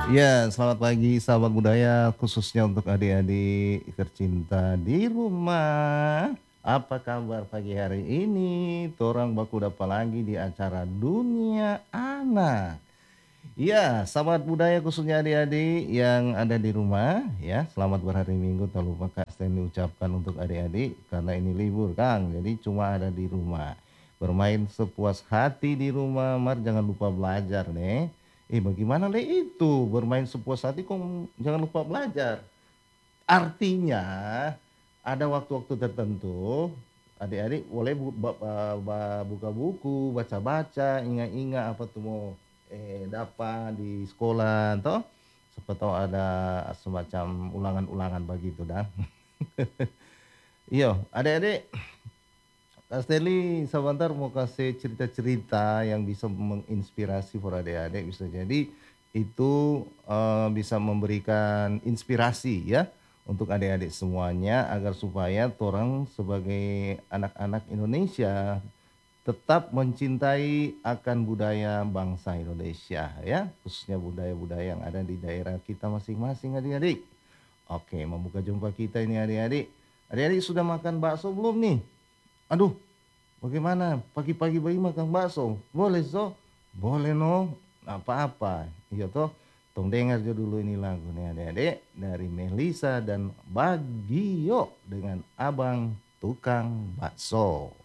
Ya, selamat pagi sahabat budaya, khususnya untuk adik-adik tercinta di rumah. Apa kabar pagi hari ini? Torang baku dapat lagi di acara Dunia Anak. Ya, sahabat budaya khususnya adik-adik yang ada di rumah, ya, selamat berhari Minggu. Tak lupa Kak Stanley ucapkan untuk adik-adik karena ini libur, Kang. Jadi cuma ada di rumah. Bermain sepuas hati di rumah, Mar jangan lupa belajar, nih. Bagaimana le itu? Bermain sepuas hati kok jangan lupa belajar. Artinya ada waktu-waktu tertentu adik-adik boleh buka buku, baca-baca, ingat-ingat apa tuh mau dapat di sekolah toh. Siapa tahu ada semacam ulangan-ulangan begitu dah. Iya, adik-adik, Kak Stanley sebentar mau kasih cerita-cerita yang bisa menginspirasi para adik-adik, bisa jadi itu bisa memberikan inspirasi ya untuk adik-adik semuanya agar supaya orang sebagai anak-anak Indonesia tetap mencintai akan budaya bangsa Indonesia ya, khususnya budaya-budaya yang ada di daerah kita masing-masing adik-adik. Oke, membuka jumpa kita ini adik-adik. Adik-adik sudah makan bakso belum nih? Aduh, bagaimana? Pagi-pagi bayi makan bakso? Boleh, so? Boleh, no? Nggak apa-apa. Iya, toh? Tong dengar aja dulu ini lagu nih adik-adik. Dari Melisa dan Bagio dengan Abang Tukang Bakso.